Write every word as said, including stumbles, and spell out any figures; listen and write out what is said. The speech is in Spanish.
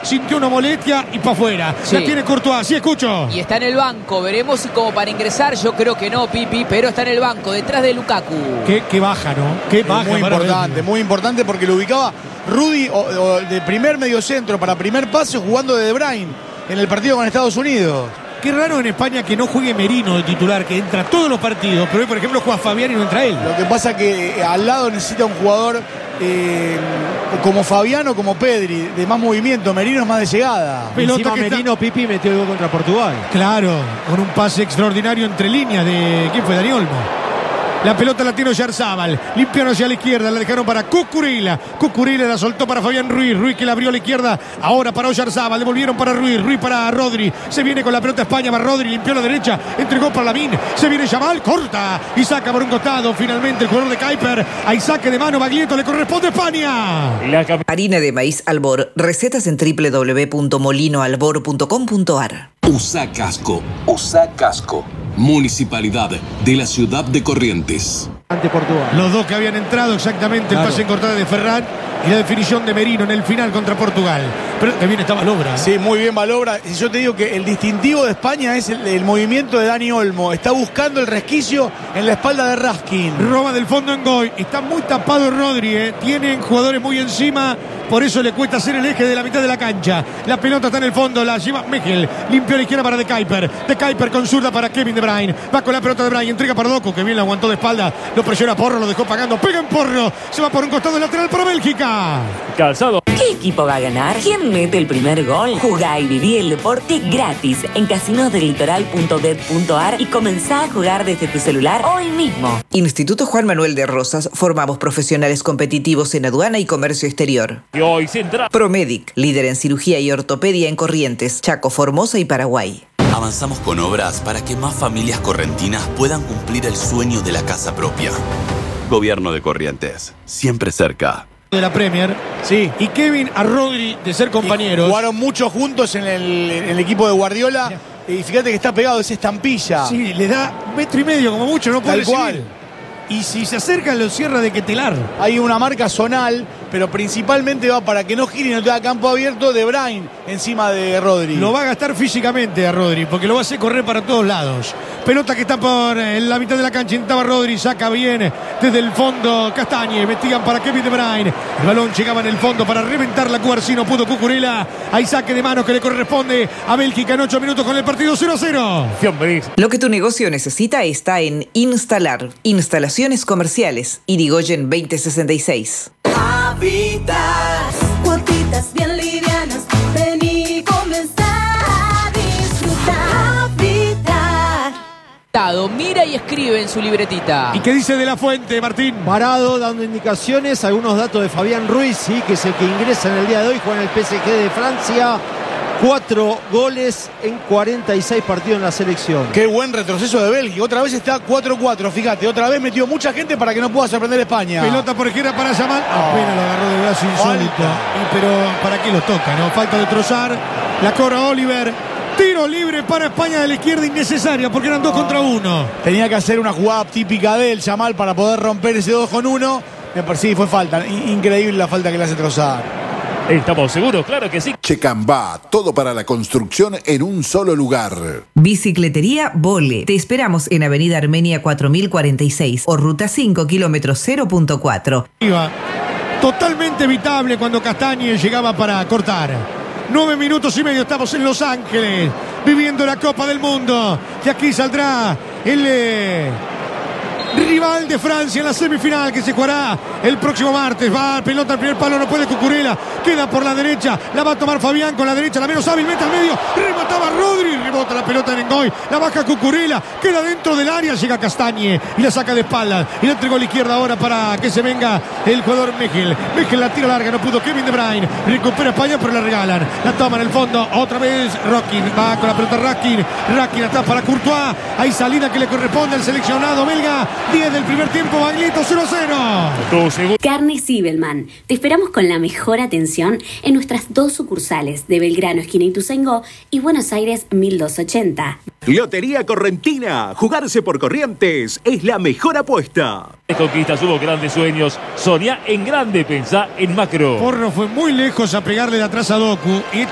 sintió una molestia y para afuera. Sí. La tiene Courtois, sí, escucho. Y está en el banco, veremos si como para ingresar, yo creo que no, Pipi, pero está en el banco, detrás de Lukaku. Qué, qué baja, ¿no? Qué baja. Muy para importante, Bellingham. muy importante porque lo ubicaba Rudy o, o de primer mediocentro para primer pase jugando de De Bruyne en el partido con Estados Unidos. Qué raro en España que no juegue Merino de titular, que entra a todos los partidos, pero hoy, por ejemplo, juega Fabián y no entra él. Lo que pasa es que eh, al lado necesita un jugador eh, como Fabián o como Pedri, de más movimiento. Merino es más de llegada. Pelota Encima que está- Merino, Pipi metió el gol contra Portugal. Claro, con un pase extraordinario entre líneas de... ¿Quién fue? Dani Olmo. La pelota la tiene Oyarzabal. Limpiaron hacia la izquierda. La dejaron para Cucurella. Cucurella la soltó para Fabián Ruiz. Ruiz que la abrió a la izquierda. Ahora para Oyarzabal. Devolvieron para Ruiz. Ruiz para Rodri. Se viene con la pelota España. Va Rodri. Limpió a la derecha. Entregó para Lavín. Se viene Yamal. Corta. Y saca por un costado. Finalmente el jugador de Kuiper. Hay saque de mano. Baglietto. Le corresponde a España. Harina de maíz Albor. Recetas en doble u doble u doble u punto molino albor punto com punto ar. Usa casco, usa casco. Municipalidad de la ciudad de Corrientes. Ante Portugal. Los dos que habían entrado exactamente. Claro. El pase en cortada de Ferran. Y la definición de Merino en el final contra Portugal. Pero que bien estaba Lobra. Sí, muy bien Valobra. Y yo te digo que el distintivo de España es el, el movimiento de Dani Olmo. Está buscando el resquicio en la espalda de Raskin. Roba del fondo en Goy. Está muy tapado Rodri, ¿eh? Tienen jugadores muy encima. Por eso le cuesta hacer el eje de la mitad de la cancha. La pelota está en el fondo. La lleva Mechel. Limpió a la izquierda para De Kuiper. De Kuiper con zurda para Kevin De Bruyne. Va con la pelota de Bruyne. Entrega para Doku, que bien la aguantó de espalda. Lo presiona Porro. Lo dejó pagando. Pega en Porro. Se va por un costado lateral para Bélgica. Calzado. ¿Qué equipo va a ganar? ¿Quién mete el primer gol? Jugá y viví el deporte gratis en casinos del litoral punto bet punto ar y comenzá a jugar desde tu celular hoy mismo. Instituto Juan Manuel de Rosas. Formamos profesionales competitivos en aduana y comercio exterior. Y hoy central. Promedic, líder en cirugía y ortopedia en Corrientes, Chaco, Formosa y Paraguay. Avanzamos con obras para que más familias correntinas puedan cumplir el sueño de la casa propia. Gobierno de Corrientes, siempre cerca. De la Premier. Sí. Y Kevin a Rodri de ser compañeros. Y jugaron mucho juntos en el, en el equipo de Guardiola. Y fíjate que está pegado, es estampilla. Sí, le da metro y medio como mucho. No puede Tal cual. recibir. Y si se acerca lo cierra de Quetelar. Hay una marca zonal, pero principalmente va para que no gire y no tenga campo abierto De Bruyne encima de Rodri. Lo va a gastar físicamente a Rodri, porque lo va a hacer correr para todos lados. Pelota que está por en la mitad de la cancha. Intentaba Rodri, saca bien desde el fondo Castañe. Investigan para Kevin De Bruyne. El balón llegaba en el fondo para reventar la Cuarci. No pudo Cucurella. Hay saque de manos que le corresponde a Bélgica en ocho minutos con el partido cero a cero. Lo que tu negocio necesita está en Instalar. Instalaciones comerciales. Irigoyen veinte sesenta y seis. Habitas, cuotitas bien livianas. Vení, comenzá a disfrutar. Habitat. Mira y escribe en su libretita. ¿Y qué dice De La Fuente, Martín? Parado, dando indicaciones, algunos datos de Fabián Ruiz, sí, que es el que ingresa en el día de hoy, juega en el P S G de Francia. Cuatro goles en cuarenta y seis partidos en la selección. Qué buen retroceso de Bélgica. Otra vez está cuatro cuatro, fíjate. Otra vez metió mucha gente para que no pueda sorprender a España. Pelota por izquierda para Yamal. Apenas lo agarró del brazo insólito. Y, pero ¿para qué lo toca? No, falta de Trossard. La cobra Oliver. Tiro libre para España de la izquierda innecesaria porque eran dos contra uno. Tenía que hacer una jugada típica de él, Yamal, para poder romper ese dos con uno. Me parece que fue falta. Increíble la falta que le hace Trossard. ¿Estamos seguros? Claro que sí. Checambá, todo para la construcción en un solo lugar. Bicicletería Vole. Te esperamos en Avenida Armenia cuatro mil cuarenta y seis o Ruta cinco, kilómetro cero punto cuatro. Iba totalmente evitable cuando Castañe llegaba para cortar. Nueve minutos y medio, estamos en Los Ángeles, viviendo la Copa del Mundo. Y aquí saldrá el eh, rival de Francia en la semifinal que se jugará el próximo martes. Va pelota al primer palo, no puede Cucurella. Queda por la derecha, la va a tomar Fabián con la derecha, la menos hábil, mete al medio. Remataba Rodri, rebota la pelota en Engoy. La baja Cucurella, queda dentro del área, llega Castañe y la saca de espaldas. Y la entregó a la izquierda ahora para que se venga el jugador Mechel. Mechel la tira larga, no pudo Kevin De Bruyne. Recupera España, pero la regalan. La toma en el fondo, otra vez Raskin. Va con la pelota Raskin. Raskin atrás para Courtois. Hay salida que le corresponde al seleccionado belga. diez del primer tiempo, Baglietto cero a cero. Carne Zibelman. Te esperamos con la mejor atención en nuestras dos sucursales de Belgrano, esquina Ituzaingó, y Buenos Aires mil doscientos ochenta. Lotería Correntina. Jugarse por Corrientes es la mejor apuesta. Conquistas, hubo grandes sueños. Soñá en grande, pensá en macro. Porro fue muy lejos a pegarle de atrás a Doku. Y